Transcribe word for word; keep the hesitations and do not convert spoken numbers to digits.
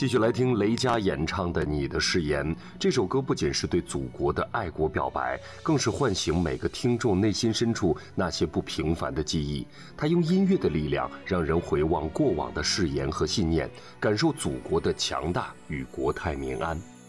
继续来听雷佳演唱的《你的誓言》。这首歌不仅是对祖国的爱国表白，更是唤醒每个听众内心深处那些不平凡的记忆。他用音乐的力量，让人回望过往的誓言和信念，感受祖国的强大与国泰民安。